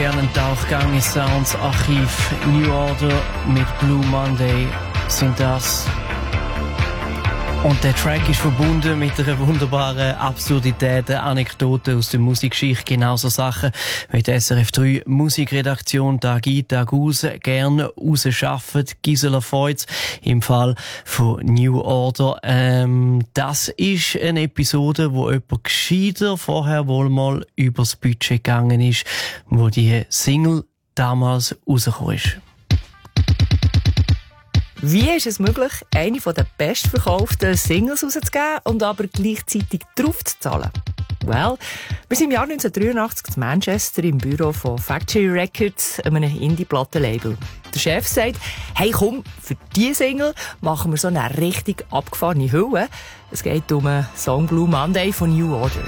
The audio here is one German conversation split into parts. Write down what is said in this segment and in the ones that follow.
gerne einen Tauchgang ins Sounds Archiv. New Order mit Blue Monday sind das. Und der Track ist verbunden mit einer wunderbaren Absurdität, Anekdoten aus der Musikgeschichte, genauso Sachen, wie die SRF 3 Musikredaktion Tag ein, Tag aus gerne rausschafft. Gisela Feutz im Fall von New Order. Das ist eine Episode, wo jemand gescheiter vorher wohl mal übers Budget gegangen ist, wo die Single damals rausgekommen ist. Wie ist es möglich, eine der bestverkauften Singles rauszugeben und aber gleichzeitig drauf zu zahlen? Well, wir sind im Jahr 1983 in Manchester im Büro von Factory Records, einem Indie-Plattenlabel. Der Chef sagt, hey komm, für diese Single machen wir so eine richtig abgefahrene Hülle. Es geht um einen Song Blue Monday von New Order.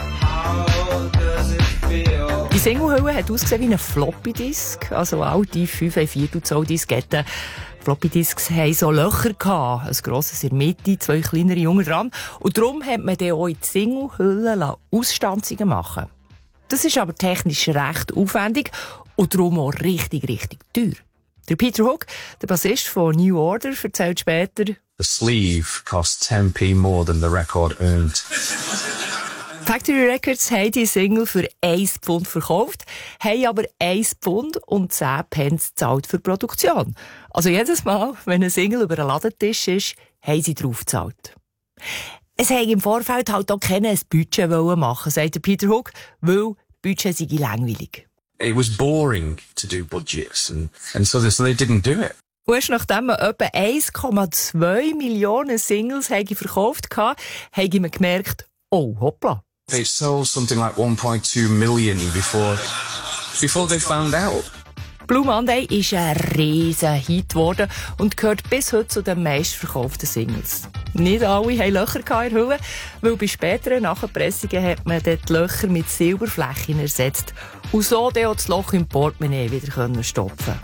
Die Singlehülle hat ausgesehen wie ein Floppy-Disk, also alte 5,25 Zoll Disketten. Floppy-Disks hatten so Löcher gehabt, ein grosses in der Mitte, 2 kleinere unten dran. Und darum hat man dann auch in die Singlehülle Ausstanzungen machen. Das ist aber technisch recht aufwendig und darum auch richtig, richtig teuer. Der Peter Hook, der Bassist von New Order, erzählt später: The sleeve cost 10p more than the record earned. Factory Records haben die Single für 1 Pfund verkauft, haben aber 1 Pfund und 10 Pence gezahlt für die Produktion. Also jedes Mal, wenn eine Single über einen Ladentisch ist, haben sie drauf gezahlt. Es haben im Vorfeld halt auch keiner ein Budget machen, sagt Peter Hook, weil Budget sei langweilig. It was boring to do budgets and so they didn't do it. Und erst nachdem man etwa 1,2 Millionen Singles verkauft hatte, haben wir gemerkt, oh hoppla. They sold something like 1.2 million before they found out. Blue Monday ist ein riesen Hit geworden und gehört bis heute zu den meistverkauften Singles. Nicht alle haben Löcher in der Hülle, weil bei späteren Nachpressungen hat man die Löcher mit Silberflächen ersetzt und so dann auch das Loch im Portemonnaie wieder stopfen.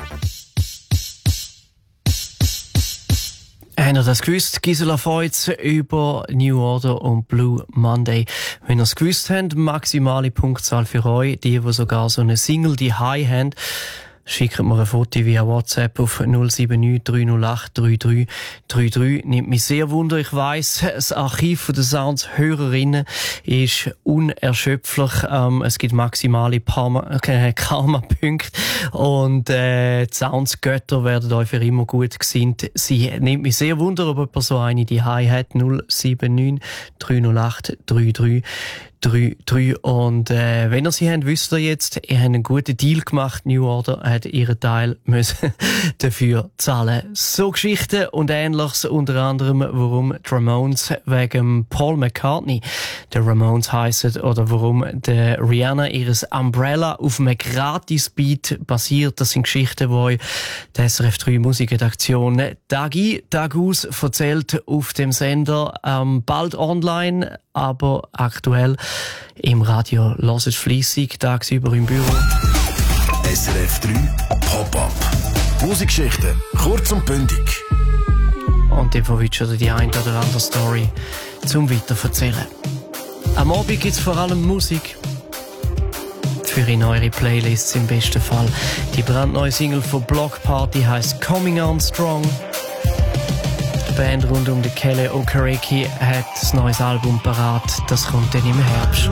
Habt ihr das gewusst, Gisela Feutz, über New Order und Blue Monday? Wenn ihr es gewusst habt, maximale Punktzahl für euch, die sogar so eine Single die High haben, schickt mir ein Foto via WhatsApp auf 079 308 3333. Nimmt mich sehr wunder. Ich weiss, das Archiv der Sounds-Hörerinnen ist unerschöpflich. Es gibt maximale Karma-Punkte. Und die Sounds-Götter werden euch für immer gut gesinnt. Sie nimmt mich sehr wunder, ob jemand so eine die High hat. 079 308 3333. Und wenn ihr sie habt, wisst ihr jetzt, ihr habt einen guten Deal gemacht. New Order hat ihren Teil müssen dafür zahlen. So Geschichten und Ähnliches, unter anderem, warum die Ramones wegen Paul McCartney der Ramones heissen oder warum der Rihanna ihres Umbrella auf einem Gratis-Beat basiert. Das sind Geschichten, die euch die SRF 3 Musikredaktion Tag ein, Tag aus erzählt auf dem Sender. Bald online, aber aktuell im Radio. Hört es fleissig, tagsüber im Büro. SRF 3 Pop-Up. Musikgeschichten, kurz und bündig. Und dann willst du die ein oder andere Story zum Weiterverzählen. Am Abend gibt es vor allem Musik. Für in eure Playlists im besten Fall. Die brandneue Single von Block Party heisst Coming On Strong. Die Band rund um den Kelly Okereke hat ein neues Album parat. Das kommt dann im Herbst.